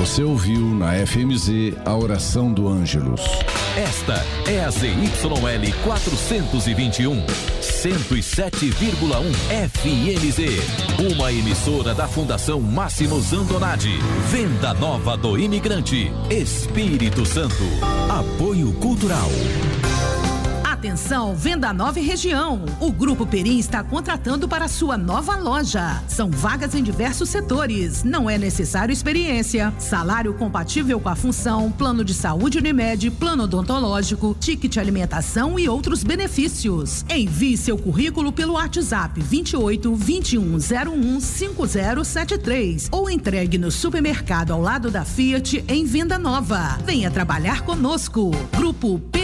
Você ouviu na FMZ a oração do Ângelus. Esta é a ZYL 421, 107,1 FMZ, uma emissora da Fundação Máximo Zandonati. Venda Nova do Imigrante, Espírito Santo. Apoio Cultural. Atenção, Venda Nova e região. O Grupo Perim está contratando para sua nova loja. São vagas em diversos setores. Não é necessário experiência. Salário compatível com a função, plano de saúde Unimed, plano odontológico, ticket alimentação e outros benefícios. Envie seu currículo pelo WhatsApp 28 2101 5073 ou entregue no supermercado ao lado da Fiat em Venda Nova. Venha trabalhar conosco. Grupo Perim.